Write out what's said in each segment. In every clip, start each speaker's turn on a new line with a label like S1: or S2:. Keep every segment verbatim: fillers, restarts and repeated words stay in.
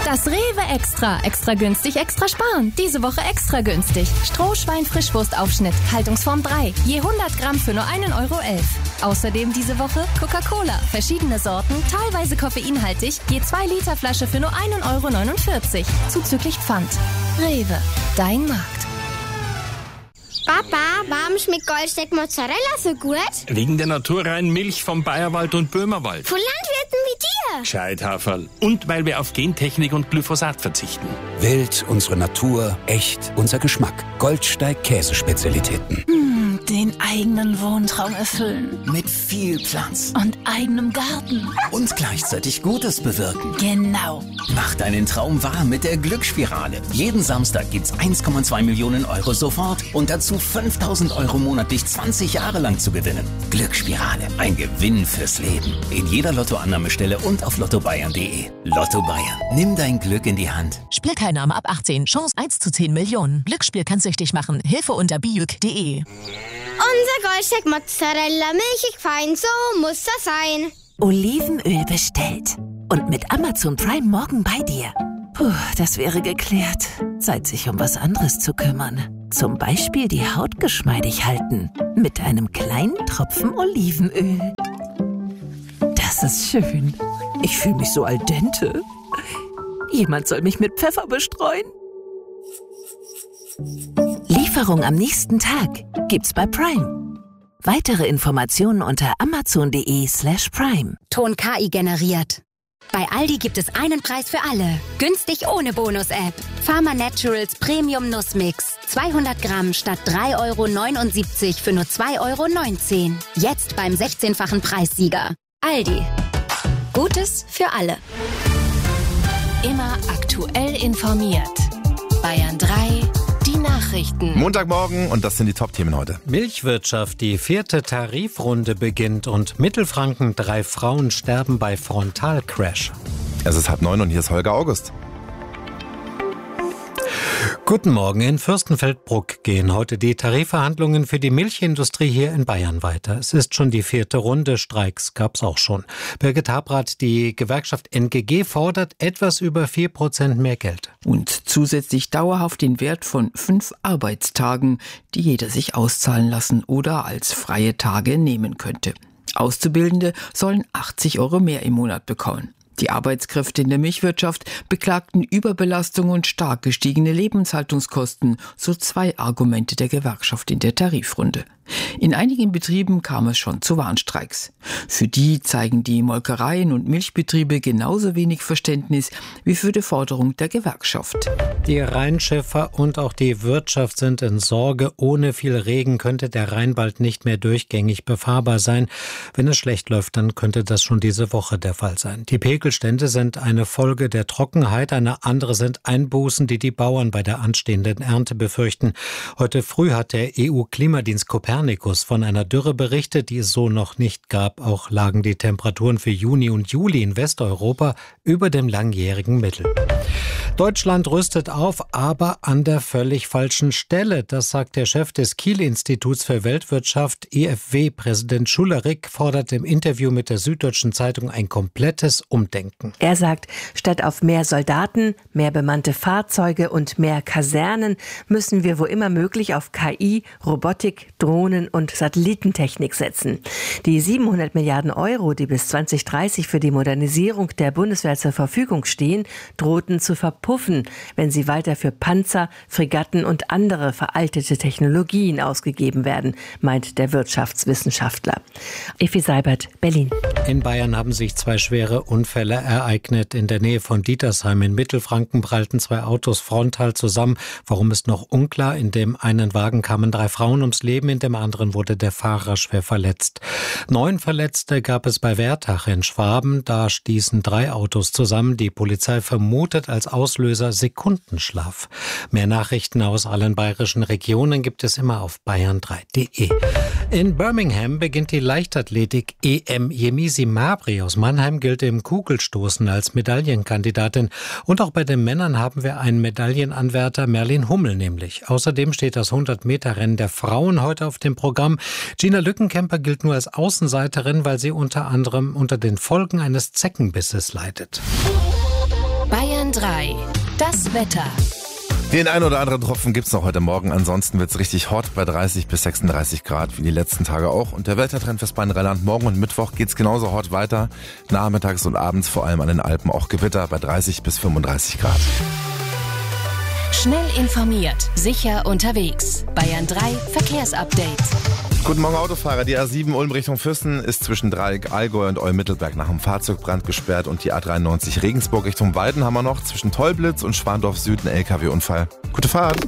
S1: Das Rewe Extra. Extra günstig, extra sparen. Diese Woche extra günstig. Strohschwein-Frischwurstaufschnitt. Haltungsform drei. Je hundert Gramm für nur einen Euro elf. Außerdem diese Woche Coca-Cola. Verschiedene Sorten, teilweise koffeinhaltig. Je zwei Liter Flasche für nur einen Euro neunundvierzig. Zuzüglich Pfand. Rewe. Dein Markt.
S2: Papa, warum schmeckt Goldsteak Mozzarella so gut?
S3: Wegen der naturreinen Milch vom Bayerwald und Böhmerwald.
S2: Von Landwirten wie dir.
S3: Gescheithaferl. Und weil wir auf Gentechnik und Glyphosat verzichten.
S4: Wild, unsere Natur, echt, unser Geschmack. Goldsteig Käsespezialitäten.
S5: Mmh, den eigenen Wohntraum erfüllen.
S6: Mit viel Platz.
S5: Und eigenem Garten.
S6: Und gleichzeitig Gutes bewirken.
S5: Genau.
S6: Mach deinen Traum wahr mit der Glücksspirale. Jeden Samstag gibt's eins Komma zwei Millionen Euro sofort und dazu fünftausend Euro monatlich zwanzig Jahre lang zu gewinnen. Glücksspirale, ein Gewinn fürs Leben. In jeder Lottoannahmestelle und auf lotto bayern punkt de. Lotto Bayern, nimm dein Glück in die Hand.
S7: Spielteilnahme ab achtzehn, Chance eins zu zehn Millionen. Glücksspiel kann süchtig machen. Hilfe unter biuk punkt de.
S2: Unser Goldsteak Mozzarella, milchig fein, so muss das sein.
S8: Olivenöl bestellt. Und mit Amazon Prime morgen bei dir. Puh, das wäre geklärt. Zeit, sich um was anderes zu kümmern. Zum Beispiel die Haut geschmeidig halten. Mit einem kleinen Tropfen Olivenöl. Das ist schön. Ich fühle mich so al dente. Jemand soll mich mit Pfeffer bestreuen. Lieferung am nächsten Tag gibt's bei Prime. Weitere Informationen unter amazon punkt de slash prime.
S9: Ton K I generiert. Bei Aldi gibt es einen Preis für alle. Günstig ohne Bonus-App. Pharma Naturals Premium Nussmix. zweihundert Gramm statt drei Euro neunundsiebzig für nur zwei Euro neunzehn. Jetzt beim sechzehnfachen Preissieger. Aldi. Gutes für alle.
S1: Immer aktuell informiert. Bayern drei. Die Nachrichten.
S10: Montagmorgen und das sind die Top-Themen heute.
S11: Milchwirtschaft, die vierte Tarifrunde beginnt und Mittelfranken, drei Frauen sterben bei Frontalcrash.
S10: Es ist halb neun und hier ist Holger August.
S11: Guten Morgen. In Fürstenfeldbruck gehen heute die Tarifverhandlungen für die Milchindustrie hier in Bayern weiter. Es ist schon die vierte Runde. Streiks gab es auch schon. Birgit Habrath, die Gewerkschaft N G G fordert etwas über vier Prozent mehr Geld.
S12: Und zusätzlich dauerhaft den Wert von fünf Arbeitstagen, die jeder sich auszahlen lassen oder als freie Tage nehmen könnte. Auszubildende sollen achtzig Euro mehr im Monat bekommen. Die Arbeitskräfte in der Milchwirtschaft beklagten Überbelastung und stark gestiegene Lebenshaltungskosten, so zwei Argumente der Gewerkschaft in der Tarifrunde. In einigen Betrieben kam es schon zu Warnstreiks. Für die zeigen die Molkereien und Milchbetriebe genauso wenig Verständnis wie für die Forderung der Gewerkschaft.
S11: Die Rheinschiffer und auch die Wirtschaft sind in Sorge. Ohne viel Regen könnte der Rhein bald nicht mehr durchgängig befahrbar sein. Wenn es schlecht läuft, dann könnte das schon diese Woche der Fall sein. Die Pegelstände sind eine Folge der Trockenheit, eine andere sind Einbußen, die die Bauern bei der anstehenden Ernte befürchten. Heute früh hat der E U-Klimadienst Copernicus von einer Dürre berichtet, die es so noch nicht gab. Auch lagen die Temperaturen für Juni und Juli in Westeuropa über dem langjährigen Mittel. Deutschland rüstet auf, aber an der völlig falschen Stelle. Das sagt der Chef des Kiel-Instituts für Weltwirtschaft, I F W-Präsident Schullerik, fordert im Interview mit der Süddeutschen Zeitung ein komplettes Umdenken.
S13: Er sagt, statt auf mehr Soldaten, mehr bemannte Fahrzeuge und mehr Kasernen müssen wir wo immer möglich auf K I, Robotik, Drohnen und Satellitentechnik setzen. Die siebenhundert Milliarden Euro, die bis zwanzig dreißig für die Modernisierung der Bundeswehr zur Verfügung stehen, drohten zu verpuffen, wenn sie weiter für Panzer, Fregatten und andere veraltete Technologien ausgegeben werden, meint der Wirtschaftswissenschaftler. Effi Seibert, Berlin.
S11: In Bayern haben sich zwei schwere Unfälle ereignet. In der Nähe von Dietersheim in Mittelfranken prallten zwei Autos frontal zusammen. Warum ist noch unklar. In dem einen Wagen kamen drei Frauen ums Leben, in dem anderen wurde der Fahrer schwer verletzt. Neun Verletzte gab es bei Wertach in Schwaben. Da stießen drei Autos zusammen. Die Polizei vermutet als Auslöser Sekundenschlaf. Mehr Nachrichten aus allen bayerischen Regionen gibt es immer auf bayern drei punkt de. In Birmingham beginnt die Leichtathletik-E M. Yemisi Mabry aus Mannheim gilt im Kugelstoßen als Medaillenkandidatin. Und auch bei den Männern haben wir einen Medaillenanwärter, Merlin Hummel nämlich. Außerdem steht das hundert-Meter-Rennen der Frauen heute auf dem Programm. Gina Lückenkämper gilt nur als Außenseiterin, weil sie unter anderem unter den Folgen eines Zeckenbisses leidet.
S1: Bayern drei. Das Wetter.
S10: Den einen oder anderen Tropfen gibt's noch heute Morgen. Ansonsten wird's richtig hot bei dreißig bis sechsunddreißig Grad, wie die letzten Tage auch. Und der Wettertrend fürs Bayern-Rheinland: morgen und Mittwoch geht's genauso hot weiter. Nachmittags und abends vor allem an den Alpen auch Gewitter bei dreißig bis fünfunddreißig Grad.
S1: Schnell informiert, sicher unterwegs. Bayern drei Verkehrsupdate.
S10: Guten Morgen Autofahrer. Die A sieben Ulm Richtung Füssen ist zwischen Dreieck Allgäu und Olm-Mittelberg nach einem Fahrzeugbrand gesperrt. Und die A dreiundneunzig Regensburg Richtung Weiden haben wir noch zwischen Tollblitz und Schwandorf Süd einen L K W-Unfall. Gute Fahrt.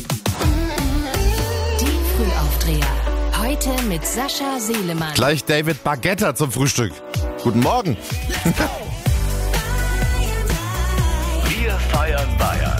S1: Die Frühaufdreher. Heute mit Sascha Seelemann.
S10: Gleich David Baguetta zum Frühstück. Guten Morgen.
S1: Let's go.